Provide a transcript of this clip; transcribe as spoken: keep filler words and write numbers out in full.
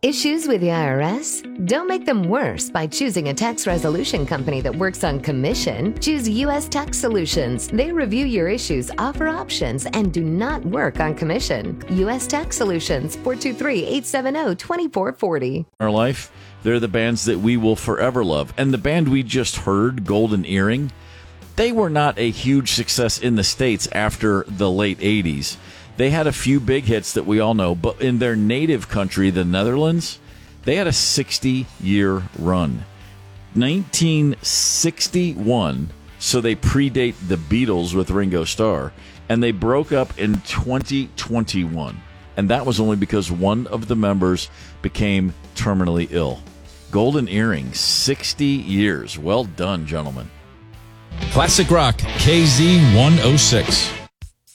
Issues with the I R S? Don't make them worse by choosing a tax resolution company that works on commission. Choose U S Tax Solutions. They review your issues, offer options, and do not work on commission. U S Tax Solutions, four two three, eight seven zero, two four four zero. Our life, they're the bands that we will forever love. And the band we just heard, Golden Earring, they were not a huge success in the States after the late eighties. They had a few big hits that we all know, but in their native country, the Netherlands, they had a sixty-year run. nineteen sixty-one, so they predate the Beatles with Ringo Starr, and they broke up in twenty twenty-one. And that was only because one of the members became terminally ill. Golden Earring, sixty years. Well done, gentlemen. Classic Rock, K Z one oh six.